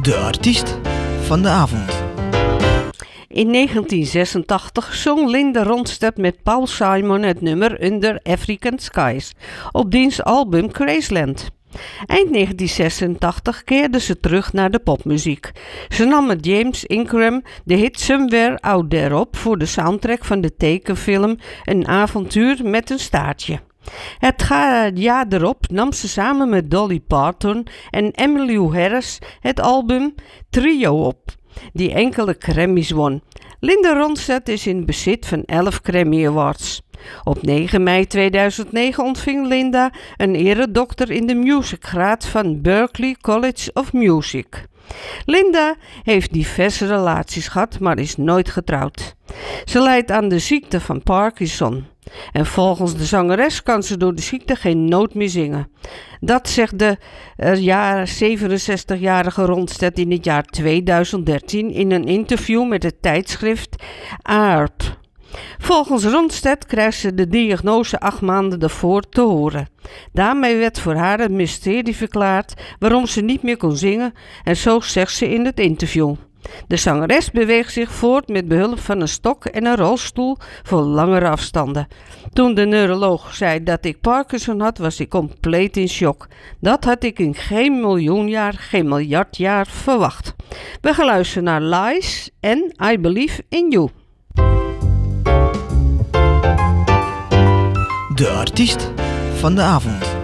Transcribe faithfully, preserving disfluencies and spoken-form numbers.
De artiest van de avond. In negentien zesentachtig zong Linda Ronstadt met Paul Simon het nummer Under African Skies op diens album Graceland. Eind negentien zesentachtig keerde ze terug naar de popmuziek. Ze nam met James Ingram de hit Somewhere Out There op voor de soundtrack van de tekenfilm Een avontuur met een staartje. Het jaar erop nam ze samen met Dolly Parton en Emmylou Harris het album Trio op, die enkele Grammys won. Linda Ronstadt is in bezit van elf Grammy Awards. Op negen mei tweeduizend negen ontving Linda een eredokter in de musicgraad van Berklee College of Music. Linda heeft diverse relaties gehad, maar is nooit getrouwd. Ze lijdt aan de ziekte van Parkinson. En volgens de zangeres kan ze door de ziekte geen noot meer zingen. Dat zegt de uh, ja, zevenenzestigjarige Ronstadt in het jaar tweeduizend dertien in een interview met het tijdschrift A R P. Volgens Ronstadt krijgt ze de diagnose acht maanden daarvoor te horen. Daarmee werd voor haar het mysterie verklaard waarom ze niet meer kon zingen en zo zegt ze in het interview. De zangeres beweegt zich voort met behulp van een stok en een rolstoel voor langere afstanden. Toen de neuroloog zei dat ik Parkinson had, was ik compleet in shock. Dat had ik in geen miljoen jaar, geen miljard jaar verwacht. We gaan luisteren naar Lies en I Believe in You. De artiest van de avond.